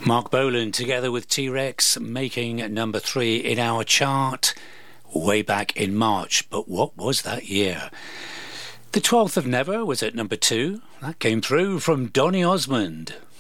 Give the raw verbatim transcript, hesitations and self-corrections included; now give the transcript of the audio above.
Mark Bolan together with T-Rex making number three in our chart way back in March. But what was that year? The twelfth of Never was at number two. That came through from Donny Osmond.